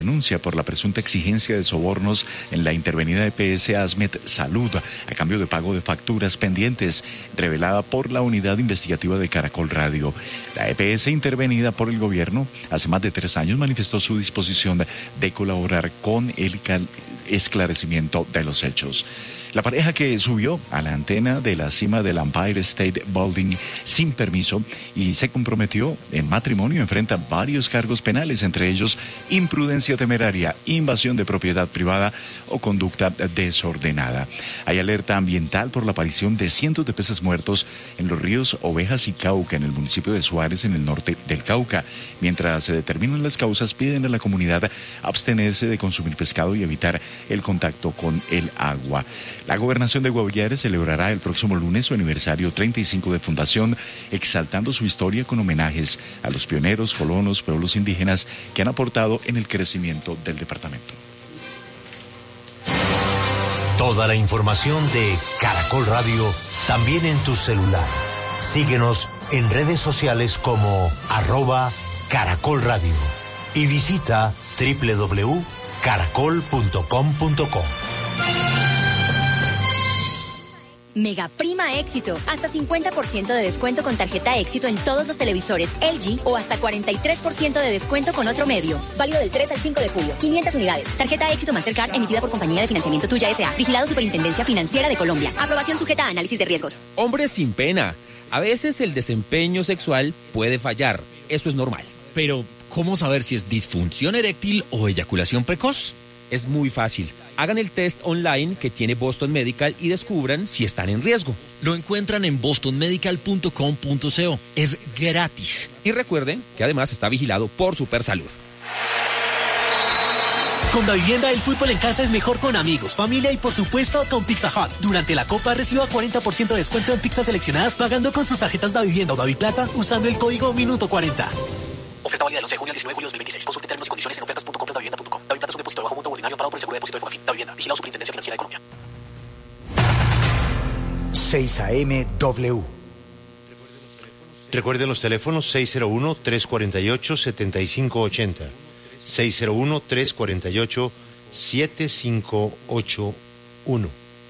Denuncia por la presunta exigencia de sobornos en la intervenida EPS Asmet Salud a cambio de pago de facturas pendientes, revelada por la unidad investigativa de Caracol Radio. La EPS intervenida por el gobierno hace más de 3 años manifestó su disposición de colaborar con el esclarecimiento de los hechos. La pareja que subió a la antena de la cima del Empire State Building sin permiso y se comprometió en matrimonio enfrenta varios cargos penales, entre ellos imprudencia temeraria, invasión de propiedad privada o conducta desordenada. Hay alerta ambiental por la aparición de cientos de peces muertos en los ríos Ovejas y Cauca, en el municipio de Suárez, en el norte del Cauca. Mientras se determinan las causas, piden a la comunidad abstenerse de consumir pescado y evitar el contacto con el agua. La Gobernación de Guaviare celebrará el próximo lunes su aniversario 35 de fundación, exaltando su historia con homenajes a los pioneros, colonos, pueblos indígenas que han aportado en el crecimiento del departamento. Toda la información de Caracol Radio también en tu celular. Síguenos en redes sociales como @Caracol Radio y visita www.caracol.com.co. Mega Prima Éxito. Hasta 50% de descuento con tarjeta Éxito en todos los televisores LG o hasta 43% de descuento con otro medio. Válido del 3 al 5 de julio. 500 unidades. Tarjeta Éxito Mastercard emitida por Compañía de Financiamiento Tuya S.A. Vigilado Superintendencia Financiera de Colombia. Aprobación sujeta a análisis de riesgos. Hombres sin pena. A veces el desempeño sexual puede fallar. Esto es normal. Pero, ¿cómo saber si es disfunción eréctil o eyaculación precoz? Es muy fácil. Hagan el test online que tiene Boston Medical y descubran si están en riesgo. Lo encuentran en bostonmedical.com.co. Es gratis. Y recuerden que además está vigilado por Supersalud. Con Davivienda, el fútbol en casa es mejor con amigos, familia y por supuesto con Pizza Hut. Durante la Copa reciba 40% de descuento en pizzas seleccionadas pagando con sus tarjetas Davivienda o Daviplata usando el código Minuto40. Oferta válida del 11 de junio al 19 de julio de 2026. Consulte términos y condiciones en ofertas.com.davivienda.com. Daviplata es un depósito de bajo monto ordinario pagado por el Seguro de Depósito de Fogafín. Davivienda. Vigilado Superintendencia Financiera de Colombia. 6 AM W. Recuerden los teléfonos 601-348-7580. 601-348-7581.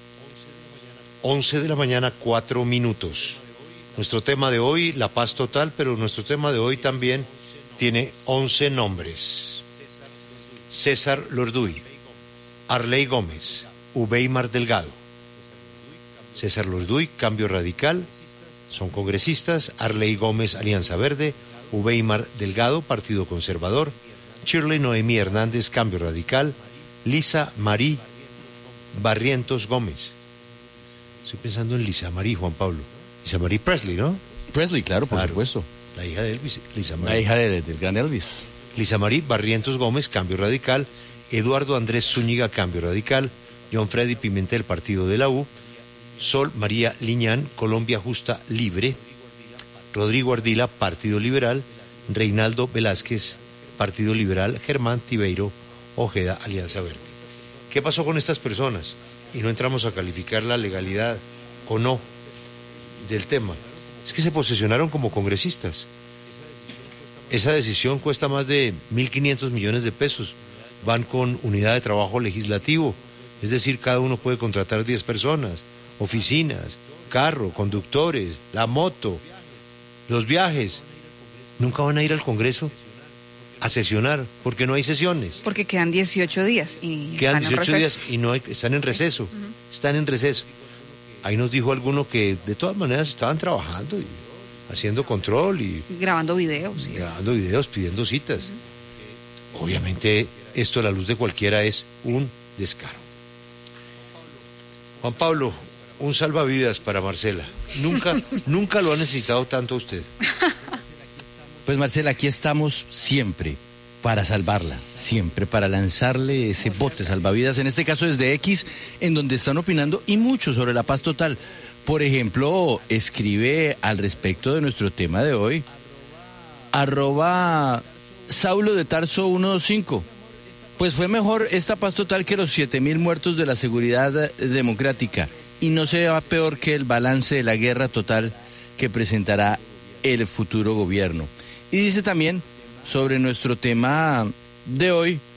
11 de la mañana, 4 minutos. Nuestro tema de hoy, la paz total, pero nuestro tema de hoy también tiene 11 nombres. César Lorduy, Arley Gómez, Ubeimar Delgado. César Lorduy, Cambio Radical, son congresistas. Arley Gómez, Alianza Verde. Ubeimar Delgado, Partido Conservador. Shirley Noemí Hernández, Cambio Radical. Lisa Marí Barrientos Gómez. Estoy pensando en Lisa Marí, Juan Pablo. Lisa Marie Presley, ¿no? Presley, claro, por supuesto. La hija de Elvis, Lisa Marie. La hija del gran Elvis. Lisa Marie Barrientos Gómez, Cambio Radical. Eduardo Andrés Zúñiga, Cambio Radical. John Freddy Pimentel, Partido de la U. Sol María Liñán, Colombia Justa Libre. Rodrigo Ardila, Partido Liberal. Reinaldo Velázquez, Partido Liberal. Germán Tibeiro Ojeda, Alianza Verde. ¿Qué pasó con estas personas? Y no entramos a calificar la legalidad o no del tema. Es que se posesionaron como congresistas. Esa decisión cuesta más de 1.500 millones de pesos. Van con unidad de trabajo legislativo, es decir, cada uno puede contratar 10 personas, oficinas, carro, conductores, la moto, los viajes. Nunca van a ir al Congreso a sesionar porque no hay sesiones. Porque quedan 18 días y quedan están 18 días y no hay, están en receso. Están en receso. Ahí nos dijo alguno que de todas maneras estaban trabajando y haciendo control y grabando videos. Grabando videos, pidiendo citas. Obviamente esto a la luz de cualquiera es un descaro. Juan Pablo, un salvavidas para Marcela. Nunca lo ha necesitado tanto usted. Pues Marcela, aquí estamos siempre para salvarla, siempre para lanzarle ese bote salvavidas, en este caso desde X, en donde están opinando y mucho sobre la paz total. Por ejemplo, escribe al respecto de nuestro tema de hoy, @Saulo de Tarso 125. Pues fue mejor esta paz total que los 7,000 muertos de la seguridad democrática y no será peor que el balance de la guerra total que presentará el futuro gobierno. Y dice también sobre nuestro tema de hoy,